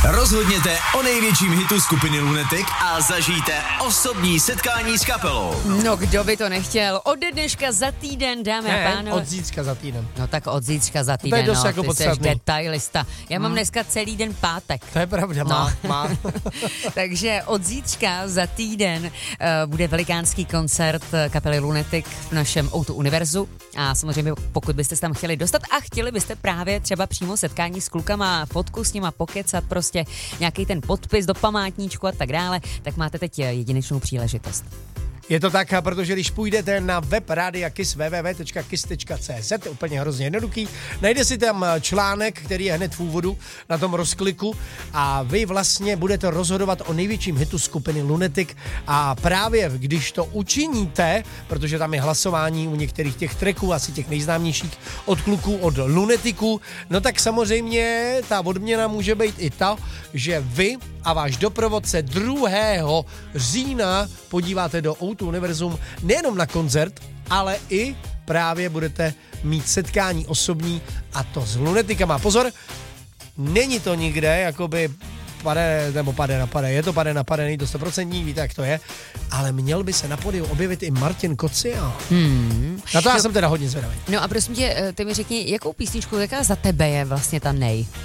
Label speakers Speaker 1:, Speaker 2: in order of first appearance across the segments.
Speaker 1: Rozhodněte o největším hitu skupiny Lunatic a zažijte osobní setkání s kapelou.
Speaker 2: No, kdo by to nechtěl? Od dneška za týden, dámy a pánové.
Speaker 3: Od zítřka za týden.
Speaker 2: No tak od zítřka za týden,
Speaker 3: to je dost jako
Speaker 2: ty jsi
Speaker 3: podstatný.
Speaker 2: detailista. Já mám dneska celý den pátek.
Speaker 3: To je pravda, má.
Speaker 2: Takže od zítřka za týden bude velikánský koncert kapely Lunatic v našem O2 Univerzu a samozřejmě pokud byste se tam chtěli dostat a chtěli byste právě třeba přímo setkání s klukama, fotku s nima, pokecat, prostě nějaký ten podpis do památníčku a tak dále, tak máte teď jedinečnou příležitost.
Speaker 3: Je to tak, protože když půjdete na web Rádia Kiss www.kiss.cz, úplně hrozně jednoduchý, najde si tam článek, který je hned v úvodu na tom rozkliku a vy vlastně budete rozhodovat o největším hitu skupiny Lunatic a právě když to učiníte, protože tam je hlasování u některých těch tracků, asi těch nejznámějších od kluků, od Lunaticů, no tak samozřejmě ta odměna může být i ta, že vy a váš doprovodce 2. října podíváte do O2 Univerzum nejenom na koncert, ale i právě budete mít setkání osobní a to s Lunaticama. Pozor, není to nikde, jakoby pade na pade, je to pade na pade, není to 100%, víte, jak to je, ale měl by se na pódiu objevit i Martin Kocia. Na to já jsem teda hodně zvědavý.
Speaker 2: No a prosím tě, ty mi řekni, jakou písničku, jaká za tebe je vlastně ta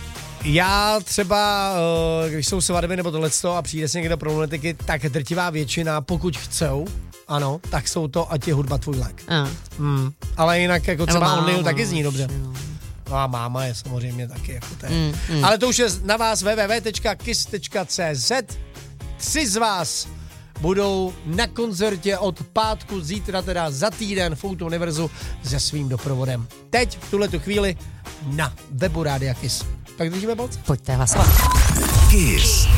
Speaker 3: Já třeba, když jsou svatby nebo tohleto a přijde si někdo pro Lunatiky, tak drtivá většina, pokud chcou, ano, tak jsou to Ať je hudba tvůj lék. Ale jinak jako třeba Only taky zní dobře. No a máma je samozřejmě taky jako to je. Ale to už je na vás www.kiss.cz. 3 z vás budou na koncertě od pátku, zítra teda za týden v O2 Univerzu se svým doprovodem. Teď, v tuhletu chvíli, na webu Rádia Kiss. Tak držíme palce.
Speaker 2: Pojďte hlasovat.
Speaker 1: Kiss.